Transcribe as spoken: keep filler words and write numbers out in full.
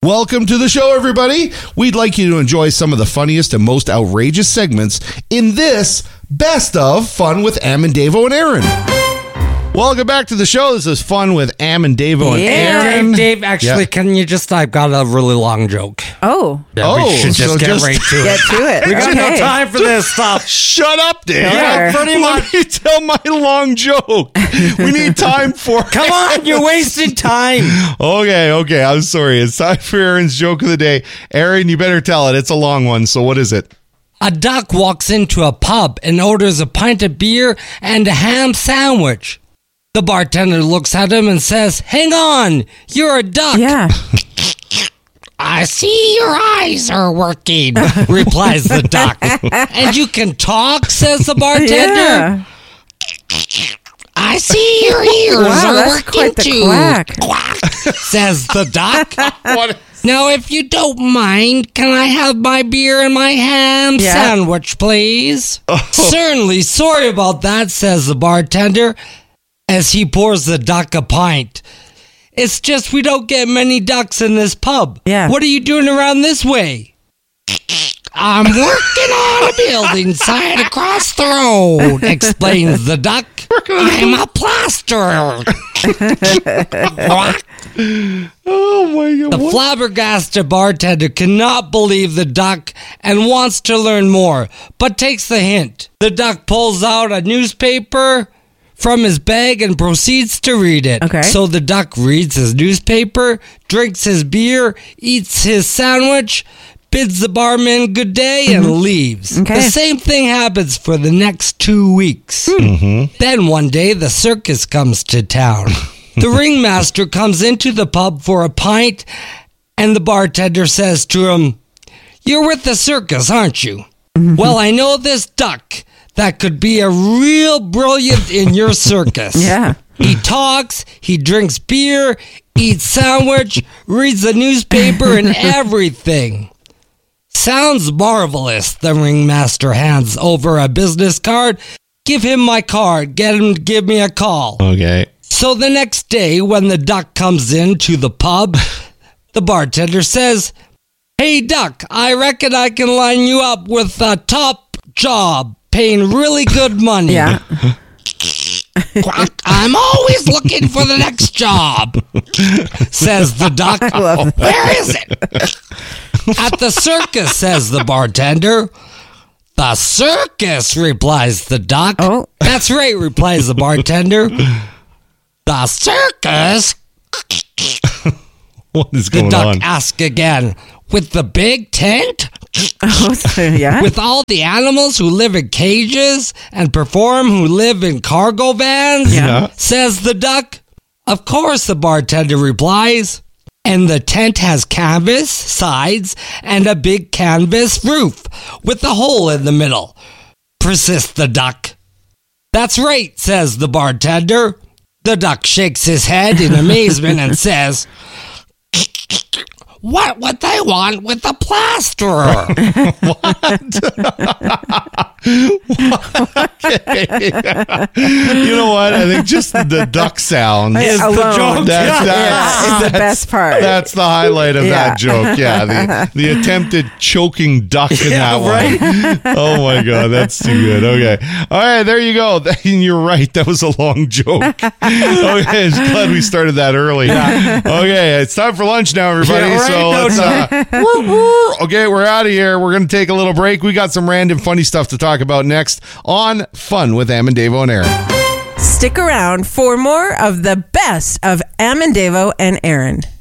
Welcome to the show, everybody. We'd like you to enjoy some of the funniest and most outrageous segments in this Best of Fun with Am and Davo and Aaron. Welcome back to the show. This is Fun with Am and Davo and Yeah. Aaron. Dave, Dave, actually, Yeah. can you just, I've got a really long joke. Oh. Yeah, Oh, we should just so get just right to Get it. to it. We got Okay. no time for this stuff. Shut up, Dave. Yeah, pretty Let much. me tell my long joke. We need time for it. Come on, you're wasting time. Okay, okay. I'm sorry. It's time for Aaron's joke of the day. Aaron, you better tell it. It's a long one. So what is it? A duck walks into a pub and orders a pint of beer and a ham sandwich. The bartender looks at him and says, "Hang on, you're a duck." Yeah. "I see your eyes are working," replies the duck. "And you can talk," says the bartender. Yeah. "I see your ears Wow, are that's working quite the too," quack. quack, says the duck. What? "Now, if you don't mind, can I have my beer and my ham Yeah. sandwich, please?" "Certainly, sorry about that," says the bartender as he pours the duck a pint. "It's just we don't get many ducks in this pub. Yeah. What are you doing around this way?" "I'm working on a building site across the road," explains the duck. "I'm a plasterer." Oh, my God. The What? flabbergasted bartender cannot believe the duck and wants to learn more, but takes the hint. The duck pulls out a newspaper from his bag and proceeds to read it. Okay. So the duck reads his newspaper, drinks his beer, eats his sandwich, bids the barman good day, and leaves. Okay. The same thing happens for the next two weeks. Then one day the circus comes to town. The ringmaster comes into the pub for a pint, and the bartender says to him, "You're with the circus, aren't you? Well, I know this duck that could be a real brilliant in your circus." Yeah. He talks, he drinks beer, eats sandwich, reads the newspaper, and everything. "Sounds marvelous." The ringmaster hands over a business card. "Give him my card. Get him to give me a call." Okay. So the next day, when the duck comes into the pub, the bartender says, "Hey, duck, I reckon I can line you up with a top job, paying really good money." Yeah. "Quack, I'm always looking for the next job," says the duck. love that. "Where is it?" "At the circus," says the bartender. "The circus," replies the duck. Oh. "That's right," replies the bartender. "The circus?" What is The going duck on? asks again. "With the big tent? Oh, so, yeah. With all the animals who live in cages and perform who live in cargo vans?" Yeah. says the duck. "Of course," the bartender replies. "And the tent has canvas sides and a big canvas roof with a hole in the middle," persists the duck. "That's right," says the bartender. The duck shakes his head in amazement and says, "What would they want with a plasterer?" You know what? I think just the duck sound. Is the alone. joke. That- Yeah. that's- It's the best part. That's the highlight of Yeah. that joke. Yeah, the, the attempted choking duck in Yeah, that one. Oh my God, that's too good. Okay, all right, there you go. You're right. That was a long joke. Okay, just glad we started that early. Okay, it's time for lunch now, everybody. Yeah, right. So No, let's. Uh, woo, woo. Okay, we're out of here. We're gonna take a little break. We got some random funny stuff to talk about next on Fun with Am and Davo and Aaron. Stick around for more of the best of Am and Davo and Aaron.